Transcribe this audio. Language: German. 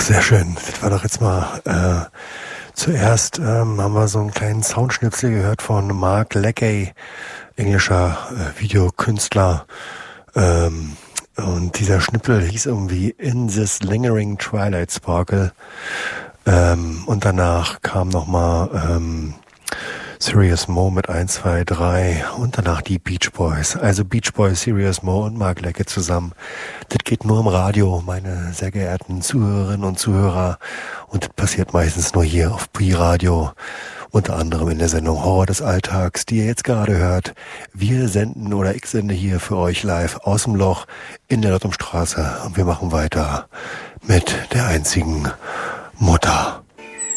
Sehr schön. Das war doch jetzt mal zuerst haben wir so einen kleinen Soundschnipsel gehört von Mark Leckey, englischer Videokünstler. Und dieser Schnipsel hieß irgendwie In This Lingering Twilight Sparkle. Und danach kam nochmal Serious Mo mit 1, 2, 3 und danach die Beach Boys. Also Beach Boys, Serious Mo und Mark Leckey zusammen. Das geht nur im Radio, meine sehr geehrten Zuhörerinnen und Zuhörer. Und das passiert meistens nur hier auf Pi-Radio. Unter anderem in der Sendung Horror des Alltags, die ihr jetzt gerade hört. Wir senden oder ich sende hier für euch live aus dem Loch in der Lottumstraße. Und wir machen weiter mit der einzigen Mutter.